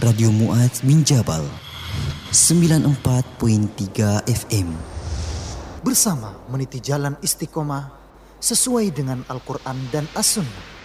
Radio Muaz bin Jabal 94.3 FM. Bersama meniti jalan istiqomah sesuai dengan Al-Quran dan As-Sunnah.